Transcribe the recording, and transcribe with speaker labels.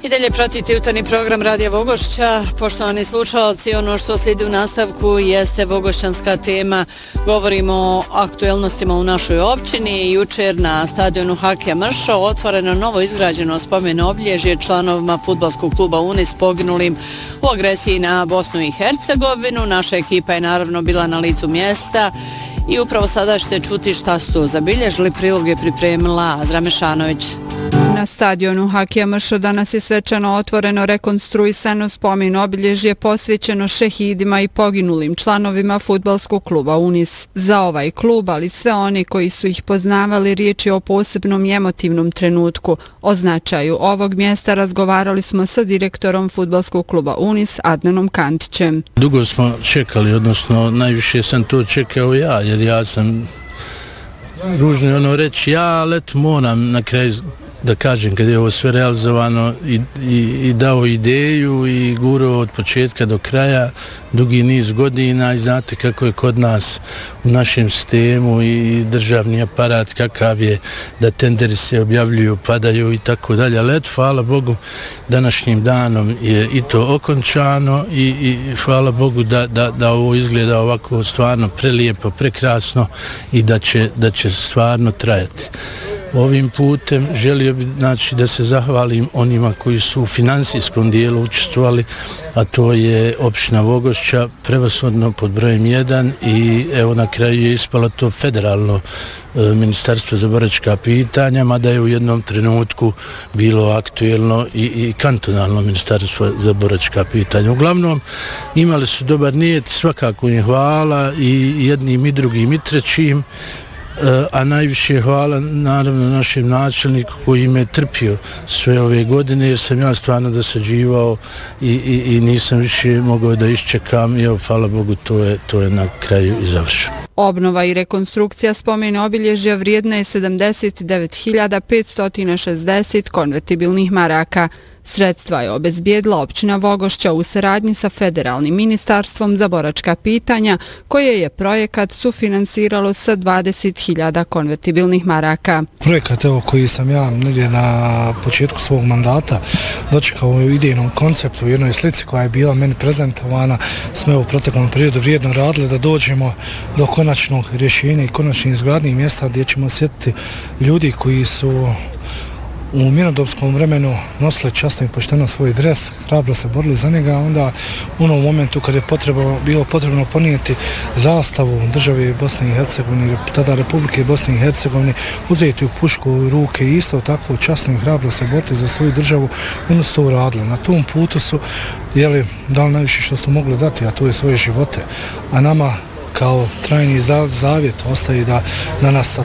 Speaker 1: I dalje pratite jutarnji program Radija Vogošća. Poštovani slušalci, ono što slijedi u nastavku jeste vogošćanska tema. Govorimo o aktuelnostima u našoj općini. Jučer na stadionu Hakija Mrša otvoreno novo izgrađeno spomen obilježje članovima fudbalskog kluba Unis poginulim u agresiji na Bosnu i Hercegovinu. Naša ekipa je naravno bila na licu mjesta i upravo sada ćete čuti šta su to zabilježili. Prilog je pripremila Azra Mešanović.
Speaker 2: Na stadionu Hakija Mrša danas je svečano otvoreno rekonstruisano spomen obilježje posvećeno šehidima i poginulim članovima fudbalskog kluba Unis. Za ovaj klub, ali sve oni koji su ih poznavali, riječ je o posebnom i emotivnom trenutku. O značaju ovog mjesta razgovarali smo sa direktorom fudbalskog kluba Unis, Adnanom Kantićem.
Speaker 3: Dugo smo čekali, odnosno najviše sam to čekao ja, jer ja sam ružno reći ja, ali moram na kraju da kažem, kad je ovo sve realizovano i dao ideju i gurao od početka do kraja dugi niz godina i znate kako je kod nas u našem sistemu i državni aparat kakav je, da tenderi se objavljuju, padaju i tako dalje, ali eto, hvala Bogu, današnjim danom je i to okončano i hvala Bogu da ovo izgleda ovako stvarno prelijepo, prekrasno i da će stvarno trajati. Ovim putem želio bih da se zahvalim onima koji su u financijskom dijelu učestvovali, a to je općina Vogošća, prevashodno pod brojem 1 i evo na kraju je ispalo to federalno ministarstvo za boračka pitanja, mada je u jednom trenutku bilo aktuelno i kantonalno ministarstvo za boračka pitanja. Uglavnom imali su dobar nijet, svakako im hvala i jednim i drugim i trećim, a najviše hvala naravno našem načelniku koji me trpio sve ove godine, jer sam ja stvarno dosađivao i nisam više mogao da iščekam i evo, hvala Bogu, to je na kraju i završeno.
Speaker 2: Obnova i rekonstrukcija spomen obilježja vrijedna je 79.560 konvertibilnih maraka. Sredstva je obezbijedila općina Vogošća u saradnji sa Federalnim ministarstvom za boračka pitanja, koje je projekat sufinansiralo sa 20.000 konvertibilnih maraka.
Speaker 4: Projekat koji sam ja negdje na početku svog mandata dočekao u idejnom konceptu, u jednoj slici koja je bila meni prezentovana, smo u proteklom periodu vrijedno radili da dođemo do konačnog rješenja i konačnih izgradnjih mjesta gdje ćemo osjetiti ljudi koji su u mirnodopskom vremenu nosili časno i pošteno svoj dres, hrabro se borili za njega, onda u onom momentu kad je bilo potrebno ponijeti zastavu države Bosne i Hercegovine, tada Republike Bosne i Hercegovine, uzeti u pušku u ruke i isto tako časno i hrabro se boriti za svoju državu, oni su to uradili. Na tom putu su dali najviše što su mogli dati, a to je svoje živote. A nama kao trajni zavjet ostaje da nas